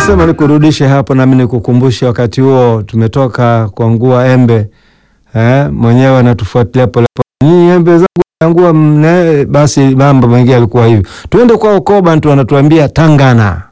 Sema nikurudishe hapo nami nikukumbushe wakati huo tumetoka kuangua embe. Mwenyewe anatufuatilia pole pole. Ni embe zangu angua basi mambo mengi yalikuwa hivi. Tuende kwa Okoba, mtu anatuambia Tangana.